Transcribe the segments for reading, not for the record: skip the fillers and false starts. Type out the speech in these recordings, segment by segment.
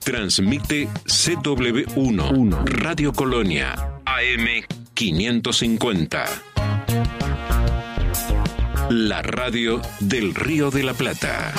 Transmite CW1, Radio Colonia, AM 550. La radio del Río de la Plata.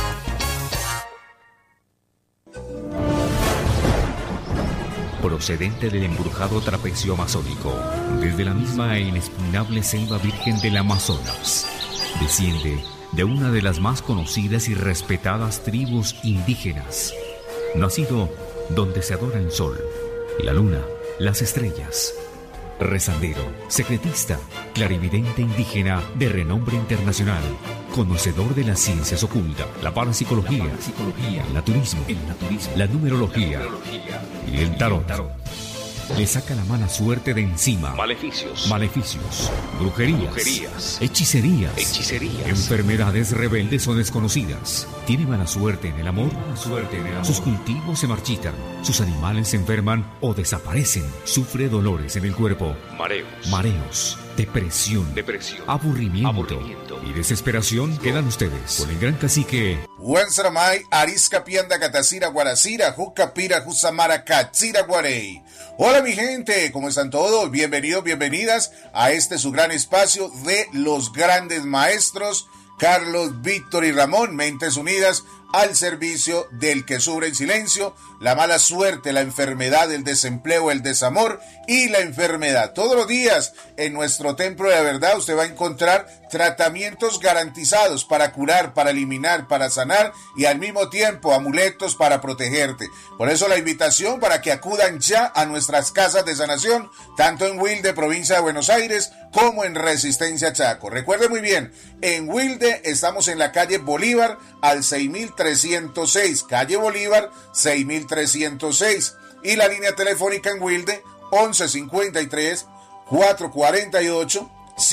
Procedente del embrujado trapecio amazónico, desde la misma e inexpugnable selva virgen del Amazonas, desciende de una de las más conocidas y respetadas tribus indígenas, nacido donde se adora el sol, la luna, las estrellas. Rezandero, secretista, clarividente indígena de renombre internacional, conocedor de las ciencias ocultas, la parapsicología, el naturismo, la numerología y el tarot. Le saca la mala suerte de encima. Maleficios, brujerías, hechicerías, enfermedades rebeldes o desconocidas. Tiene mala suerte en el amor. Sus cultivos se marchitan, sus animales se enferman o desaparecen. Sufre dolores en el cuerpo, mareos, depresión, aburrimiento y desesperación. Quedan ustedes con el gran cacique Huanzaramay, Arisca Pianda Catacira Guaracira, Jucapira Jusamara Cachira Guarey. Hola mi gente, ¿cómo están todos? Bienvenidos, bienvenidas a este su gran espacio de los grandes maestros Carlos, Víctor y Ramón, mentes unidas al servicio del que sufre en silencio, la mala suerte, la enfermedad, el desempleo, el desamor y la enfermedad. Todos los días en nuestro templo de la verdad usted va a encontrar tratamientos garantizados para curar, para eliminar, para sanar y al mismo tiempo amuletos para protegerte. Por eso la invitación para que acudan ya a nuestras casas de sanación, tanto en Wilde, provincia de Buenos Aires, como en Resistencia Chaco. Recuerde muy bien, en Wilde estamos en la calle Bolívar al 6306, calle Bolívar 6306, y la línea telefónica en Wilde 1153 448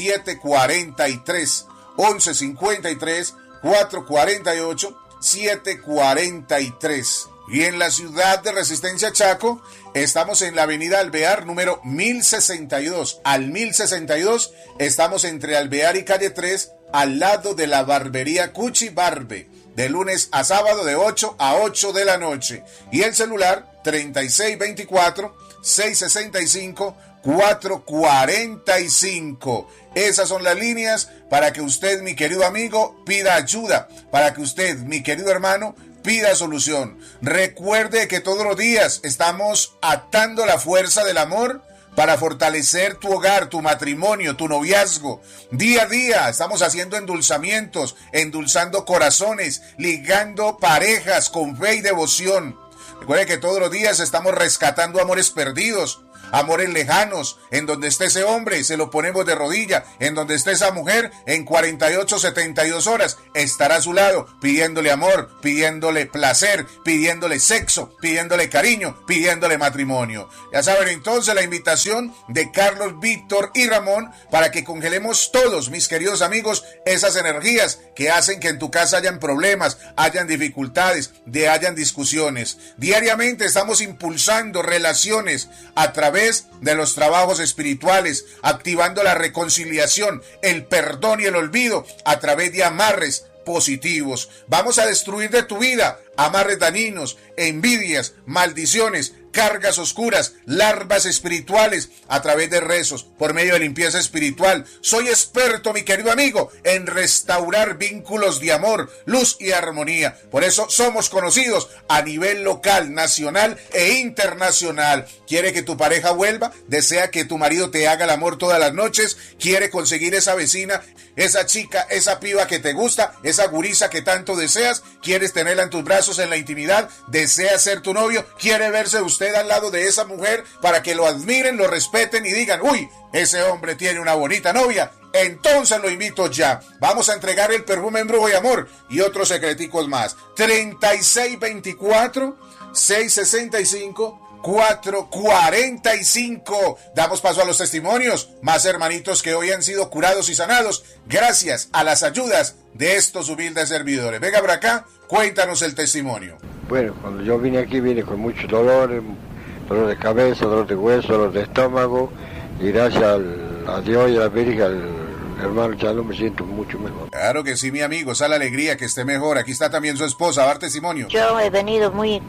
743, 1153 448 743. Y en la ciudad de Resistencia Chaco estamos en la avenida Alvear número 1062. Al 1062 estamos entre Alvear y calle 3, al lado de la barbería Cuchi Barbe, de lunes a sábado de 8 a 8 de la noche. Y el celular 3624 665 445. Esas son las líneas para que usted, mi querido amigo, pida ayuda, para que usted, mi querido hermano, pida solución. Recuerde que todos los días estamos atando la fuerza del amor para fortalecer tu hogar, tu matrimonio, tu noviazgo. Día a día estamos haciendo endulzamientos, endulzando corazones, ligando parejas con fe y devoción. Recuerde que todos los días estamos rescatando amores perdidos, amores lejanos. En donde esté ese hombre, se lo ponemos de rodilla. En donde esté esa mujer, en 48, 72 horas, estará a su lado, pidiéndole amor, pidiéndole placer, pidiéndole sexo, pidiéndole cariño, pidiéndole matrimonio. Ya saben entonces la invitación de Carlos, Víctor y Ramón para que congelemos todos, mis queridos amigos, esas energías que hacen que en tu casa hayan problemas, hayan dificultades, hayan discusiones. Diariamente estamos impulsando relaciones a través de los trabajos espirituales, activando la reconciliación, el perdón y el olvido a través de amarres positivos. Vamos a destruir de tu vida amarres dañinos, envidias, maldiciones, cargas oscuras, larvas espirituales a través de rezos, por medio de limpieza espiritual. Soy experto, mi querido amigo, en restaurar vínculos de amor, luz y armonía. Por eso somos conocidos a nivel local, nacional e internacional. ¿Quiere que tu pareja vuelva? ¿Desea que tu marido te haga el amor todas las noches? ¿Quiere conseguir esa vecina, esa chica, esa piba que te gusta, esa gurisa que tanto deseas? ¿Quieres tenerla en tus brazos en la intimidad? ¿Desea ser tu novio? ¿Quiere verse usted al lado de esa mujer para que lo admiren, lo respeten y digan, uy, ese hombre tiene una bonita novia? Entonces lo invito ya. Vamos a entregar el perfume Embrujo y Amor y otros secreticos más. 3624 665 445. Damos paso a los testimonios. Más hermanitos que hoy han sido curados y sanados gracias a las ayudas de estos humildes servidores. Venga por acá, cuéntanos el testimonio. Bueno, cuando yo vine aquí vine con muchos dolores, dolor de cabeza, dolor de hueso, dolor de estómago, y gracias a Dios y a la Virgen, al hermano Chalo, me siento mucho mejor. Claro que sí, mi amigo, esa la alegría, que esté mejor. Aquí está también su esposa, a dar testimonio. Yo he venido muy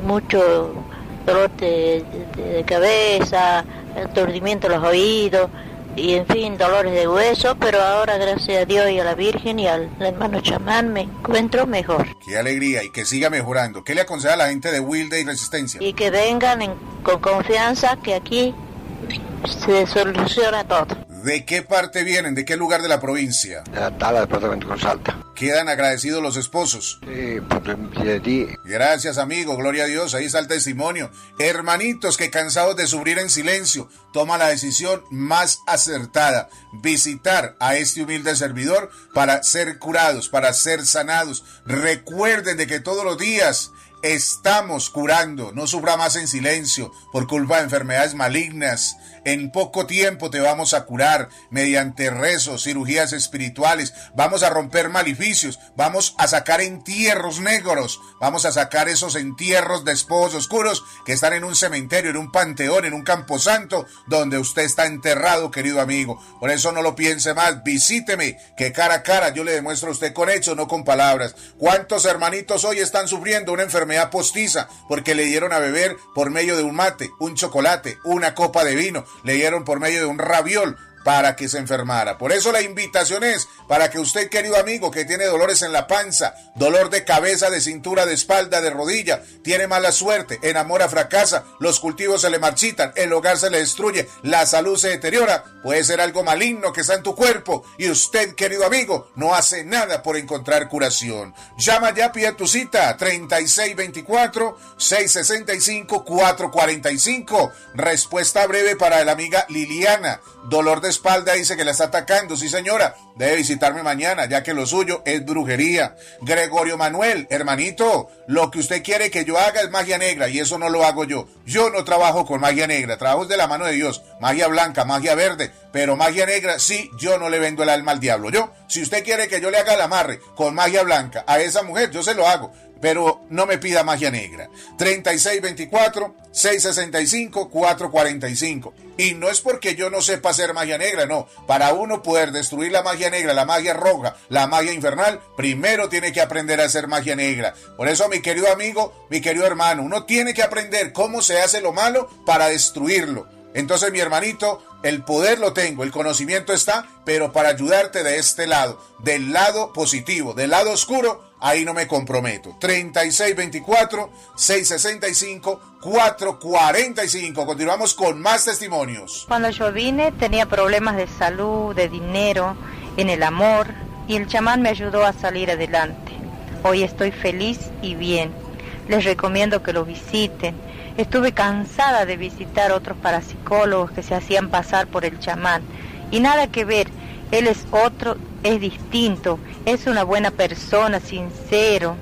mucho dolor de cabeza, aturdimiento de los oídos y en fin, dolores de hueso, pero ahora gracias a Dios y a la Virgen y al hermano chamán me encuentro mejor. ¡Qué alegría! Y que siga mejorando. ¿Qué le aconseja a la gente de Wilde y Resistencia? Y que vengan con confianza, que aquí se soluciona todo. ¿De qué parte vienen? ¿De qué lugar de la provincia? De la Tala, departamento con Salta. ¿Quedan agradecidos los esposos? Sí, de ti. Gracias, amigo, gloria a Dios, ahí está el testimonio. Hermanitos que cansados de sufrir en silencio, toman la decisión más acertada, visitar a este humilde servidor para ser curados, para ser sanados. Recuerden de que todos los días estamos curando, no sufra más en silencio por culpa de enfermedades malignas. En poco tiempo te vamos a curar mediante rezos, cirugías espirituales. Vamos a romper maleficios, vamos a sacar entierros negros, vamos a sacar esos entierros de esposos oscuros que están en un cementerio, en un panteón, en un camposanto donde usted está enterrado, querido amigo. Por eso no lo piense más, visíteme, que cara a cara yo le demuestro a usted con hechos, no con palabras. ¿Cuántos hermanitos hoy están sufriendo una enfermedad postiza porque le dieron a beber por medio de un mate, un chocolate, una copa de vino? Le dieron por medio de un raviol para que se enfermara? Por eso la invitación es para que usted, querido amigo, que tiene dolores en la panza, dolor de cabeza, de cintura, de espalda, de rodilla, tiene mala suerte, enamora, fracasa, los cultivos se le marchitan, el hogar se le destruye, la salud se deteriora, puede ser algo maligno que está en tu cuerpo y usted, querido amigo, no hace nada por encontrar curación. Llama ya, pide tu cita, 3624-665-445. Respuesta breve para la amiga Liliana. Dolor de espalda, dice que la está atacando. Sí, señora, debe visitarme mañana, ya que lo suyo es brujería. Gregorio Manuel, hermanito, lo que usted quiere que yo haga es magia negra, y eso no lo hago yo. Yo no trabajo con magia negra, trabajo de la mano de Dios. Magia blanca, magia verde, pero magia negra, sí, yo no le vendo el alma al diablo. Yo, si usted quiere que yo le haga el amarre con magia blanca a esa mujer, yo se lo hago, pero no me pida magia negra. 3624-665-445. Y no es porque yo no sepa hacer magia negra, no. Para uno poder destruir la magia negra, la magia roja, la magia infernal, primero tiene que aprender a hacer magia negra. Por eso, mi querido amigo, mi querido hermano, uno tiene que aprender cómo se hace lo malo para destruirlo. Entonces, mi hermanito, el poder lo tengo, el conocimiento está, pero para ayudarte de este lado, del lado positivo, del lado oscuro, ahí no me comprometo. 3624-665-445. Continuamos con más testimonios. Cuando yo vine tenía problemas de salud, de dinero, en el amor, y el chamán me ayudó a salir adelante. Hoy estoy feliz y bien. Les recomiendo que lo visiten. Estuve cansada de visitar otros parapsicólogos que se hacían pasar por el chamán. Y nada que ver, él es otro, es distinto, es una buena persona, sincero,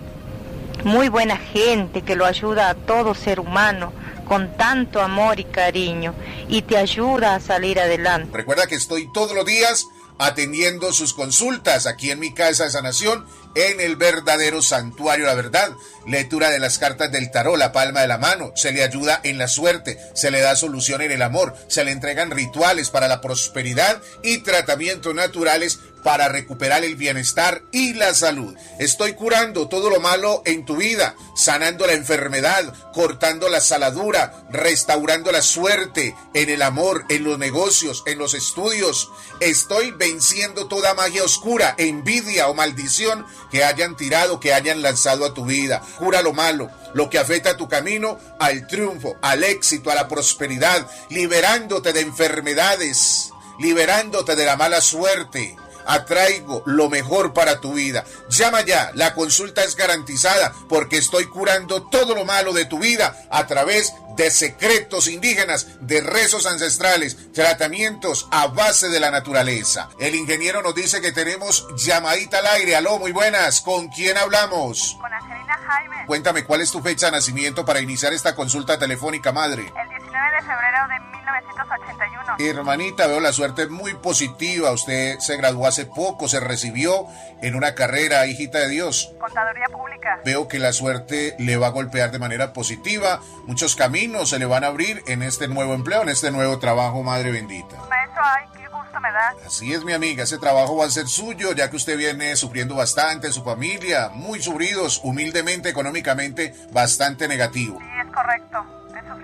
muy buena gente que lo ayuda a todo ser humano con tanto amor y cariño y te ayuda a salir adelante. Recuerda que estoy todos los días atendiendo sus consultas aquí en mi casa de sanación, en el verdadero santuario La Verdad. Lectura de las cartas del tarot, la palma de la mano, se le ayuda en la suerte, se le da solución en el amor, se le entregan rituales para la prosperidad y tratamientos naturales para recuperar el bienestar y la salud. Estoy curando todo lo malo en tu vida, sanando la enfermedad, cortando la saladura, restaurando la suerte en el amor, en los negocios, en los estudios. Estoy venciendo toda magia oscura, envidia o maldición que hayan tirado, que hayan lanzado a tu vida. Cura lo malo, lo que afecta a tu camino al triunfo, al éxito, a la prosperidad, liberándote de enfermedades, liberándote de la mala suerte. Atraigo lo mejor para tu vida. Llama ya, la consulta es garantizada porque estoy curando todo lo malo de tu vida a través de secretos indígenas, de rezos ancestrales, tratamientos a base de la naturaleza. El ingeniero nos dice que tenemos llamadita al aire. Aló, muy buenas. ¿Con quién hablamos? Con Angelina Jaime. Cuéntame, ¿cuál es tu fecha de nacimiento para iniciar esta consulta telefónica, madre? El 19 de febrero de 1981. Hermanita, veo la suerte muy positiva. Usted se graduó hace poco, se recibió en una carrera, hijita de Dios. Contaduría pública. Veo que la suerte le va a golpear de manera positiva. Muchos caminos se le van a abrir en este nuevo empleo, en este nuevo trabajo, madre bendita. Maestro, ay, qué gusto me da. Así es, mi amiga, ese trabajo va a ser suyo, ya que usted viene sufriendo bastante, su familia, muy sufridos, humildemente, económicamente, bastante negativo. Sí,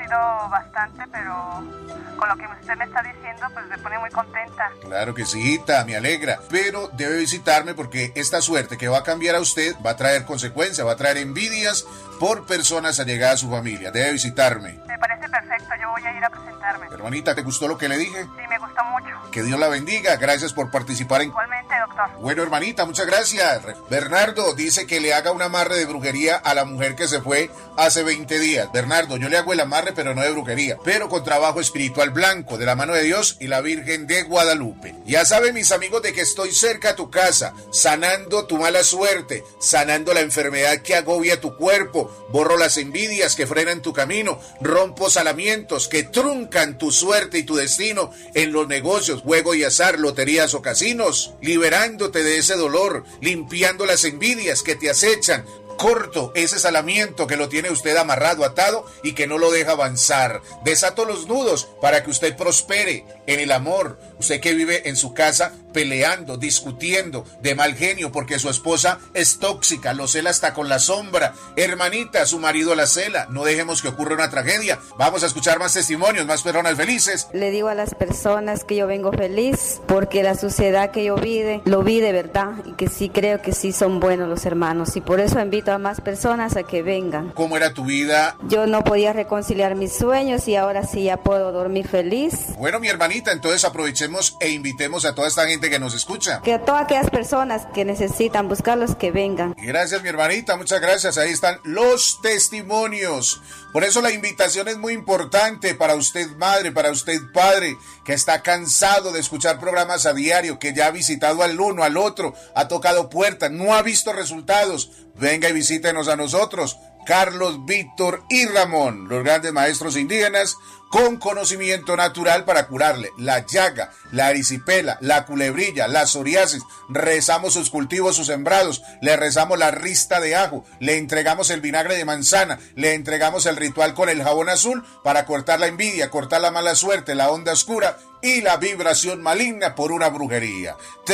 sufrido bastante, pero con lo que usted me está diciendo, pues me pone muy contenta. Claro que sí, hijita, me alegra. Pero debe visitarme porque esta suerte que va a cambiar a usted va a traer consecuencias, va a traer envidias por personas allegadas a su familia. Debe visitarme. Me parece perfecto, yo voy a ir a presentarme. Hermanita, ¿te gustó lo que le dije? Sí, me gustó mucho. Que Dios la bendiga. Gracias por participar en... Igualmente, doctor. Bueno, hermanita, muchas gracias. Bernardo dice que le haga un amarre de brujería a la mujer que se fue hace 20 días. Bernardo, yo le hago el amarre, pero no de brujería, pero con trabajo espiritual blanco, de la mano de Dios y la Virgen de Guadalupe. Ya saben, mis amigos, de que estoy cerca a tu casa, sanando tu mala suerte, sanando la enfermedad que agobia tu cuerpo, borro las envidias que frenan tu camino, rompo salamientos que truncan tu suerte y tu destino en los negocios, juego y azar, loterías o casinos, liberándote de ese dolor, limpiando las envidias que te acechan. Corto ese salamiento que lo tiene usted amarrado, atado y que no lo deja avanzar. Desato los nudos para que usted prospere en el amor. Usted que vive en su casa peleando, discutiendo, de mal genio porque su esposa es tóxica, lo cela hasta con la sombra. Hermanita, su marido la cela. No dejemos que ocurra una tragedia. Vamos a escuchar más testimonios, más personas felices. Le digo a las personas que yo vengo feliz porque la sociedad que yo vive, lo vi de verdad y que sí creo que sí son buenos los hermanos y por eso invito a más personas a que vengan. ¿Cómo era tu vida? Yo no podía reconciliar mis sueños y ahora sí ya puedo dormir feliz. Bueno, mi hermanita, entonces aprovechemos e invitemos a toda esta gente que nos escucha. Que a todas aquellas personas que necesitan buscarlos que vengan. Gracias, mi hermanita, muchas gracias. Ahí están los testimonios. Por eso la invitación es muy importante para usted, madre, para usted, padre, que está cansado de escuchar programas a diario, que ya ha visitado al uno, al otro, ha tocado puertas, no ha visto resultados. Venga y visítenos a nosotros, Carlos, Víctor y Ramón, los grandes maestros indígenas, con conocimiento natural para curarle la llaga, la erisipela, la culebrilla, la psoriasis. Rezamos sus cultivos, sus sembrados, le rezamos la rista de ajo, le entregamos el vinagre de manzana, le entregamos el ritual con el jabón azul para cortar la envidia, cortar la mala suerte, la onda oscura y la vibración maligna por una brujería.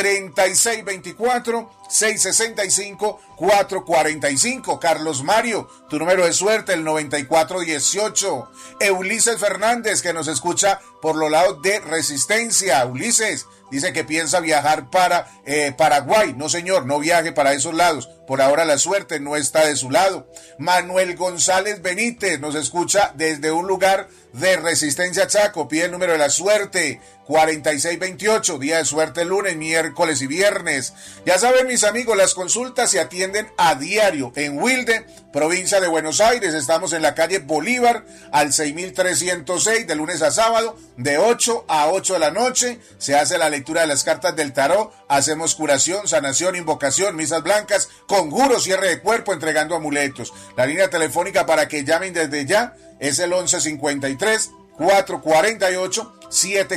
3624-665-445. Carlos Mario, tu número de suerte, el 9418. Ulises Fernández, que nos escucha por los lados de Resistencia. Ulises dice que piensa viajar para Paraguay. No, señor, no viaje para esos lados. Por ahora la suerte no está de su lado. Manuel González Benítez nos escucha desde un lugar de Resistencia, Chaco. Pide el número de la suerte, 4628, día de suerte lunes, miércoles y viernes. Ya saben, mis amigos, las consultas se atienden a diario en Wilde, provincia de Buenos Aires. Estamos en la calle Bolívar, al 6306, de lunes a sábado, de 8 a 8 de la noche. Se hace la lectura de las cartas del tarot, hacemos curación, sanación, invocación, misas blancas, conjuros, cierre de cuerpo, entregando amuletos. La línea telefónica para que llamen desde ya es el 1153 448 7